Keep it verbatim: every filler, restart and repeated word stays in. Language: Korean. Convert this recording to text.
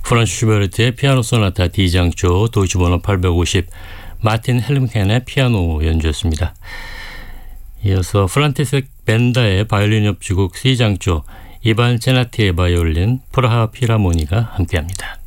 프란츠 슈베르트의 피아노 소나타 D장조, 도이치 번호 팔백오십, 마틴 헬름켄의 피아노 연주였습니다. 이어서 프란티스 벤다의 바이올린 협주곡 C장조, 이반 제나티의 바이올린, 프라하 필하모니가 함께합니다.